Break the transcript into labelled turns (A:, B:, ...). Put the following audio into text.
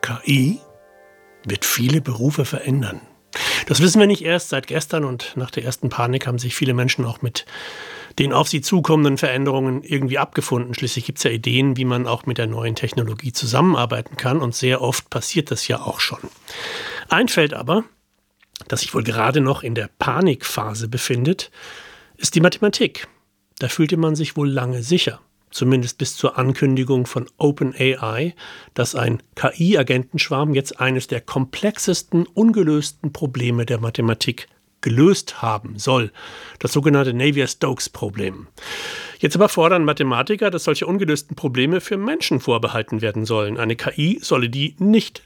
A: KI wird viele Berufe verändern. Das wissen wir nicht erst seit gestern, und nach der ersten Panik haben sich viele Menschen auch mit den auf sie zukommenden Veränderungen irgendwie abgefunden. Schließlich gibt es ja Ideen, wie man auch mit der neuen Technologie zusammenarbeiten kann, und sehr oft passiert das ja auch schon. Ein Feld aber, das sich wohl gerade noch in der Panikphase befindet, ist die Mathematik. Da fühlte man sich wohl lange sicher. Zumindest bis zur Ankündigung von OpenAI, dass ein KI-Agentenschwarm jetzt eines der komplexesten, ungelösten Probleme der Mathematik gelöst haben soll. Das sogenannte Navier-Stokes-Problem. Jetzt aber fordern Mathematiker, dass solche ungelösten Probleme für Menschen vorbehalten werden sollen. Eine KI solle die nicht